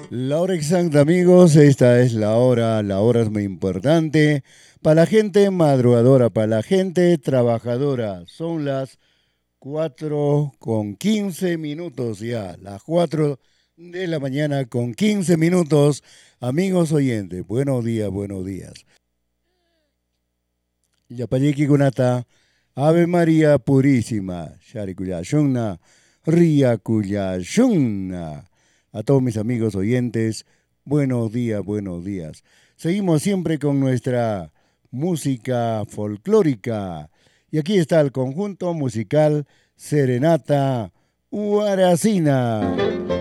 La hora exacta, amigos, esta es la hora es muy importante para la gente madrugadora, para la gente trabajadora. Son las 4:15 ya, las 4 de la mañana con 15 minutos. Amigos oyentes, buenos días, buenos días. Yapayeki Gunata, Ave María Purísima, Sharikuyashunna, Ria Kuyashunna. A todos mis amigos oyentes, buenos días, buenos días. Seguimos siempre con nuestra música folclórica. Y aquí está el conjunto musical Serenata Huaracina.